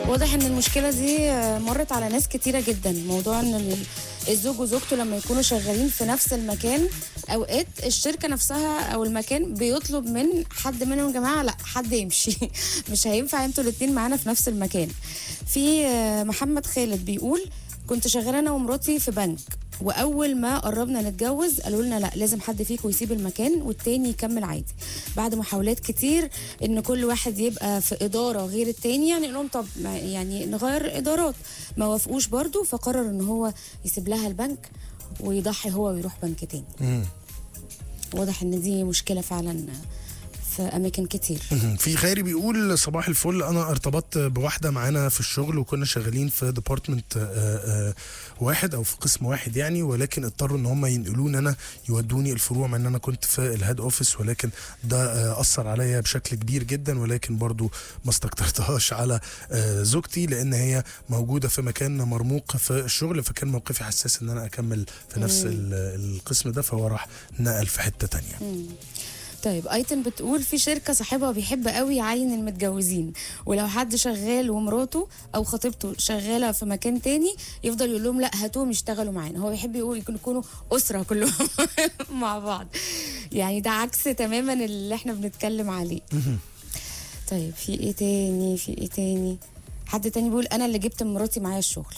واضح ان المشكله دي مرت على ناس كتيره جدا. موضوع ان الزوج وزوجته لما يكونوا شغالين في نفس المكان، اوقات الشركه نفسها او المكان بيطلب من حد منهم: يا جماعه لا، حد يمشي مش هينفع انتوا الاتنين معانا في نفس المكان. في محمد خالد بيقول: كنت شغاله انا ومراتي في بنك، واول ما قربنا نتجوز قالوا لنا لا، لازم حد فيكم يسيب المكان والتاني يكمل عادي. بعد محاولات كتير ان كل واحد يبقى في اداره غير التاني، يعني لهم طب يعني نغير ادارات، ما وافقوش برضو، فقرر ان هو يسيب لها البنك ويضحي هو ويروح بنك تاني. واضح ان دي مشكله فعلا في اماكن كتير. في خيري بيقول: صباح الفل، انا ارتبطت بواحده معانا في الشغل، وكنا شغالين في ديبارتمنت واحد او في قسم واحد يعني، ولكن اضطروا ان هم ينقلوني انا، يودوني الفروع، مع ان انا كنت في الهيد اوفيس، ولكن ده اثر عليا بشكل كبير جدا، ولكن برضو ما استكترتهاش على زوجتي، لان هي موجوده في مكان مرموق في الشغل، فكان موقفي حساس ان انا اكمل في نفس القسم ده، فهو راح نقل في حته تانية. طيب ايتن بتقول: في شركه صاحبها بيحب قوي يعين المتجوزين، ولو حد شغال ومراته او خطيبته شغاله في مكان تاني يفضل يقول لهم لا هاتوهم يشتغلوا معانا. هو بيحب يقول يكونوا اسره كلهم مع بعض. يعني ده عكس تماما اللي احنا بنتكلم عليه. طيب في ايه تاني؟ حد تاني بيقول: انا اللي جبت مراتي معايا الشغل.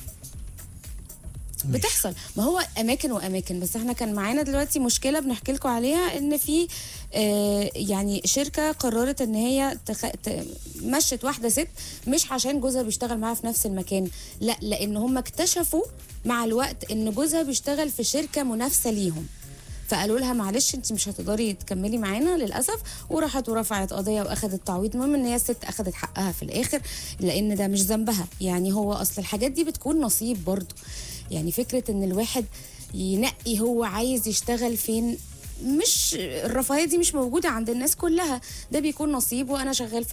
بتحصل، ما هو اماكن واماكن، بس احنا كان معانا دلوقتي مشكله بنحكي لكم عليها، ان في يعني شركه قررت ان هي مشت واحده ست، مش عشان جوزها بيشتغل معاها في نفس المكان، لا، لان هم اكتشفوا مع الوقت ان جوزها بيشتغل في شركه منافسه ليهم، فقالوا لها معلش انت مش هتقدري تكملي معانا للاسف، وراحت ورفعت قضيه واخدت تعويض. المهم ان هي الست اخدت حقها في الاخر، لان ده مش ذنبها. يعني هو اصل الحاجات دي بتكون نصيب برضو. يعني فكره ان الواحد ينقي هو عايز يشتغل فين، مش الرفاهيه دي مش موجوده عند الناس كلها، ده بيكون نصيب. وانا شغال في